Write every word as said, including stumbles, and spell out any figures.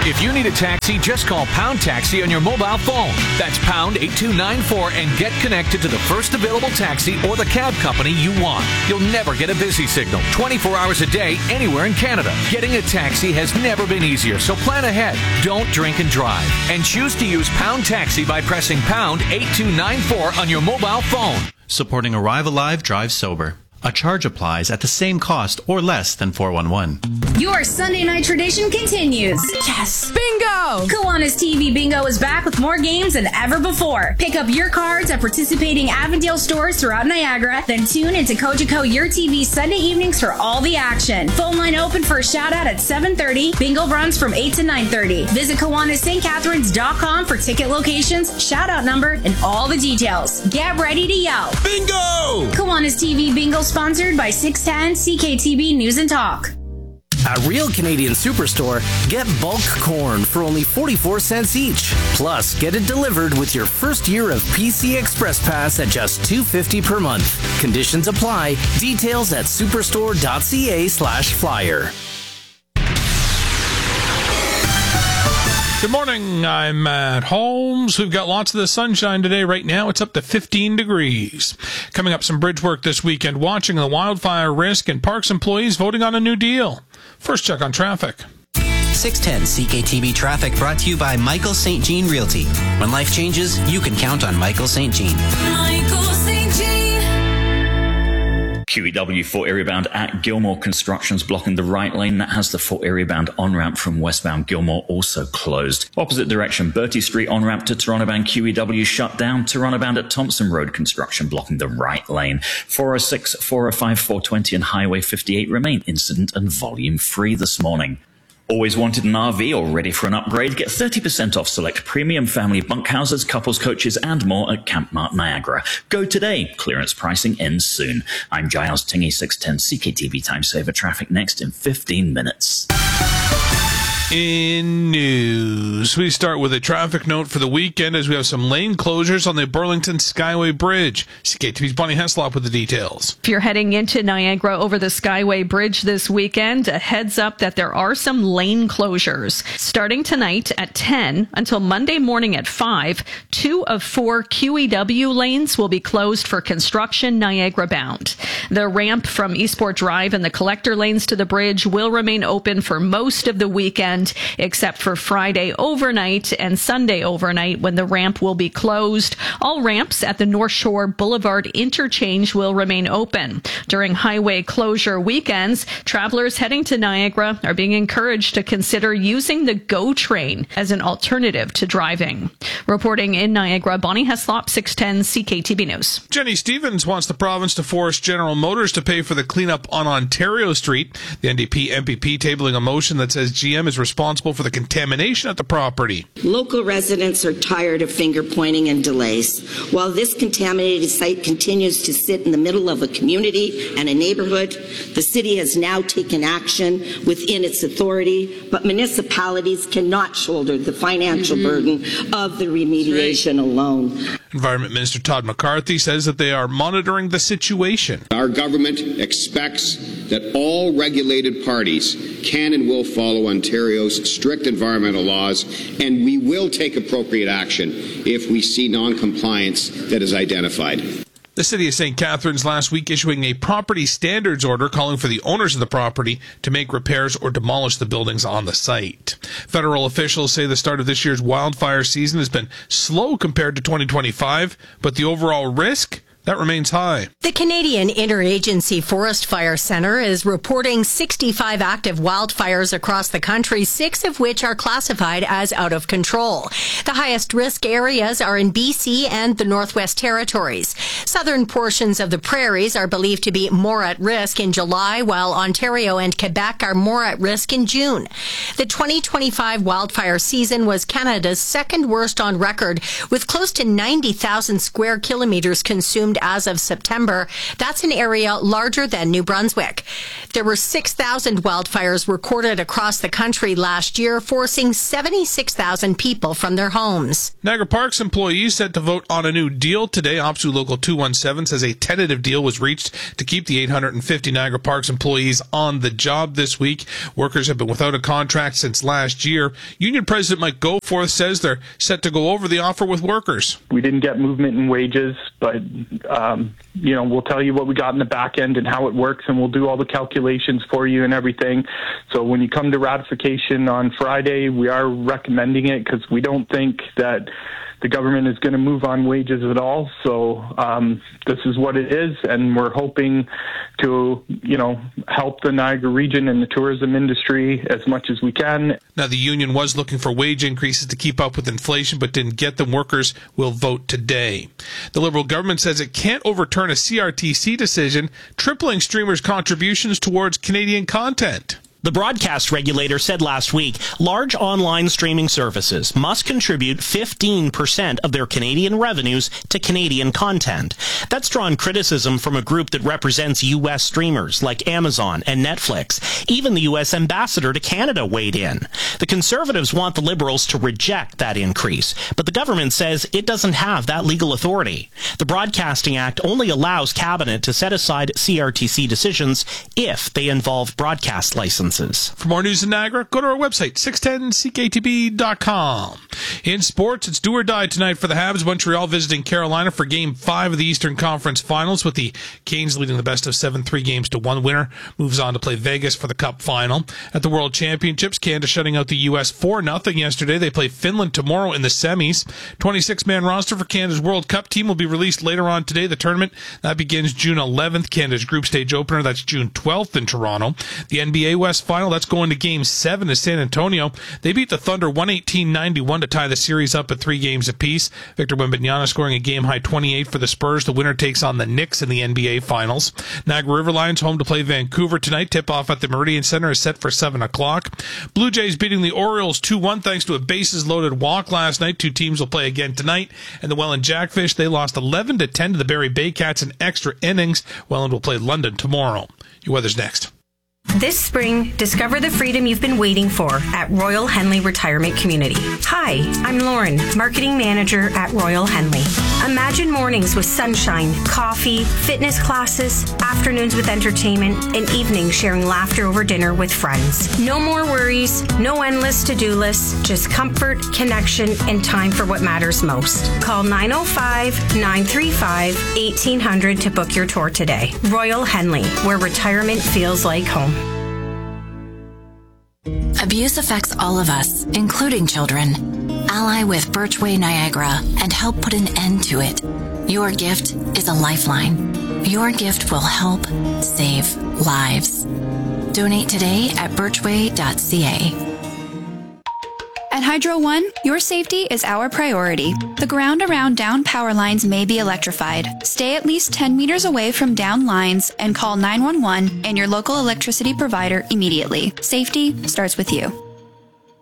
If you need a taxi, just call Pound Taxi on your mobile phone. That's pound eight two nine four and get connected to the first available taxi or the cab company you want. You'll never get a busy signal twenty-four hours a day anywhere in Canada. Getting a taxi has never been easier, so plan ahead. Don't drink and drive. And choose to use Pound Taxi by pressing pound eight two nine four on your mobile phone. Supporting Arrive Alive, Drive Sober. A charge applies at the same cost or less than four one one. Your Sunday night tradition continues. Yes! Bingo! Kiwanis T V Bingo is back with more games than ever before. Pick up your cards at participating Avondale stores throughout Niagara, then tune into Cogeco Your T V Sunday evenings for all the action. Phone line open for a shout-out at seven thirty. Bingo runs from eight to nine thirty. Visit Kiwanis St Catharines dot com for ticket locations, shout-out number, and all the details. Get ready to yell. Bingo! Kiwanis T V Bingo sponsored by six ten C K T B News and Talk. At Real Canadian Superstore, get bulk corn for only forty-four cents each. Plus, get it delivered with your first year of P C Express Pass at just two dollars and fifty cents per month. Conditions apply. Details at superstore.ca slash flyer. Good morning, I'm Matt Holmes. We've got lots of the sunshine today. Right now, it's up to fifteen degrees. Coming up, some bridge work this weekend, watching the wildfire risk, and parks employees voting on a new deal. First check on traffic. six ten C K T B Traffic brought to you by Michael Saint Jean Realty. When life changes, you can count on Michael Saint Jean. Michael Saint Jean. Q E W Fort Erie bound at Gilmore. Construction's blocking the right lane. That has the Fort Erie bound on-ramp from westbound Gilmore also closed. Opposite direction, Bertie Street on-ramp to Toronto bound Q E W shut down. Toronto bound at Thompson Road. Construction blocking the right lane. four oh six, four oh five, four twenty and Highway fifty-eight remain incident and volume free this morning. Always wanted an R V or ready for an upgrade? Get thirty percent off select premium family bunkhouses, couples coaches, and more at Campmart Niagara. Go today. Clearance pricing ends soon. I'm Giles Tingy, six ten C K T V Time Saver. Traffic next in fifteen minutes. In news, we start with a traffic note for the weekend as we have some lane closures on the Burlington Skyway Bridge. C K T V's Bonnie Heslop with the details. If you're heading into Niagara over the Skyway Bridge this weekend, a heads up that there are some lane closures. Starting tonight at ten until Monday morning at five, two of four Q E W lanes will be closed for construction Niagara bound. The ramp from Eastport Drive and the collector lanes to the bridge will remain open for most of the weekend, except for Friday overnight and Sunday overnight when the ramp will be closed. All ramps at the North Shore Boulevard interchange will remain open. During highway closure weekends, travelers heading to Niagara are being encouraged to consider using the GO train as an alternative to driving. Reporting in Niagara, Bonnie Heslop, six ten C K T B News. Jenny Stevens wants the province to force General Motors to pay for the cleanup on Ontario Street. The N D P M P P tabling a motion that says G M is responsible for the contamination at the property. Local residents are tired of finger pointing and delays. While this contaminated site continues to sit in the middle of a community and a neighborhood, the city has now taken action within its authority, but municipalities cannot shoulder the financial mm-hmm. burden of the remediation right. alone. Environment Minister Todd McCarthy says that they are monitoring the situation. Our government expects that all regulated parties can and will follow Ontario's strict environmental laws, and we will take appropriate action if we see non-compliance that is identified. The City of Saint Catharines last week issuing a property standards order calling for the owners of the property to make repairs or demolish the buildings on the site. Federal officials say the start of this year's wildfire season has been slow compared to twenty twenty-five, but the overall risk, that remains high. The Canadian Interagency Forest Fire Centre is reporting sixty-five active wildfires across the country, six of which are classified as out of control. The highest risk areas are in B C and the Northwest Territories. Southern portions of the prairies are believed to be more at risk in July, while Ontario and Quebec are more at risk in June. The twenty twenty-five wildfire season was Canada's second worst on record, with close to ninety thousand square kilometres consumed consumed as of September. That's an area larger than New Brunswick. There were six thousand wildfires recorded across the country last year, forcing seventy-six thousand people from their homes. Niagara Parks employees set to vote on a new deal today. OPSEU Local two one seven says a tentative deal was reached to keep the eight hundred fifty Niagara Parks employees on the job this week. Workers have been without a contract since last year. Union President Mike Goforth says they're set to go over the offer with workers. We didn't get movement in wages, but um, you know, we'll tell you what we got in the back end and how it works, and we'll do all the calculations for you and everything. So when you come to ratification on Friday, we are recommending it because we don't think that the government is going to move on wages at all. So um, this is what it is, and we're hoping to, you know, help the Niagara region and the tourism industry as much as we can. Now, the union was looking for wage increases to keep up with inflation, but didn't get them. Workers will vote today. The Liberal government says it can't overturn a C R T C decision, tripling streamers' contributions towards Canadian content. The broadcast regulator said last week large online streaming services must contribute fifteen percent of their Canadian revenues to Canadian content. That's drawn criticism from a group that represents U S streamers like Amazon and Netflix. Even the U S ambassador to Canada weighed in. The Conservatives want the Liberals to reject that increase, but the government says it doesn't have that legal authority. The Broadcasting Act only allows Cabinet to set aside C R T C decisions if they involve broadcast licenses. For more news in Niagara, go to our website, six ten C K T B dot com. In sports, it's do or die tonight for the Habs. Montreal visiting Carolina for Game five of the Eastern Conference Finals, with the Canes leading the best of seven, three games to one. Winner moves on to play Vegas for the Cup Final. At the World Championships, Canada shutting out the U S four nothing yesterday. They play Finland tomorrow in the semis. twenty-six man roster for Canada's World Cup team will be released later on today. The tournament, that begins June eleventh. Canada's group stage opener, that's June twelfth in Toronto. The N B A West Final, that's going to Game seven to San Antonio. They beat the Thunder one eighteen ninety-one to tie the series up at three games apiece. Victor Wembanyama scoring a game-high twenty-eight for the Spurs. The winner takes on the Knicks in the N B A Finals. Niagara River Lions home to play Vancouver tonight. Tip-off at the Meridian Center is set for seven o'clock. Blue Jays beating the Orioles two one thanks to a bases-loaded walk last night. Two teams will play again tonight. And the Welland Jackfish, they lost eleven to ten to the Barrie Baycats in extra innings. Welland will play London tomorrow. Your weather's next. This spring, discover the freedom you've been waiting for at Royal Henley Retirement Community. Hi, I'm Lauren, Marketing Manager at Royal Henley. Imagine mornings with sunshine, coffee, fitness classes, afternoons with entertainment, and evenings sharing laughter over dinner with friends. No more worries, no endless to-do lists, just comfort, connection, and time for what matters most. Call nine oh five, nine three five, eighteen hundred to book your tour today. Royal Henley, where retirement feels like home. Abuse affects all of us, including children. Ally with Birchway Niagara and help put an end to it. Your gift is a lifeline. Your gift will help save lives. Donate today at birchway dot c a. At Hydro One, your safety is our priority. The ground around down power lines may be electrified. Stay at least ten meters away from down lines and call nine one one and your local electricity provider immediately. Safety starts with you.